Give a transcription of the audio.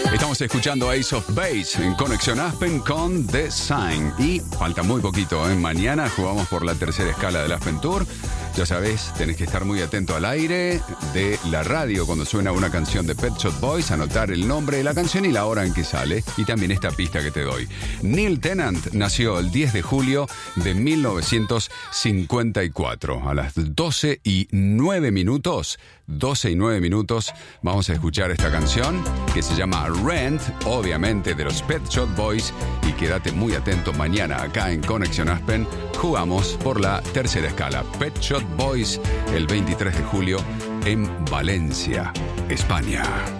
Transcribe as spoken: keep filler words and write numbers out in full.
Estamos escuchando Ace of Base en Conexión Aspen con The Sign. Y falta muy poquito, ¿eh? Mañana jugamos por la tercera escala del Aspen Tour. Ya sabés, tenés que estar muy atento al aire de la radio cuando suena una canción de Pet Shop Boys, anotar el nombre de la canción y la hora en que sale, y también esta pista que te doy. Neil Tennant nació el diez de julio de mil novecientos cincuenta y cuatro. A las doce y nueve minutos, doce y nueve minutos, vamos a escuchar esta canción que se llama Rent, obviamente de los Pet Shop Boys, y quédate muy atento mañana acá en Conexión Aspen. Jugamos por la tercera escala. Pet Shop Boys el veintitrés de julio en Valencia, España.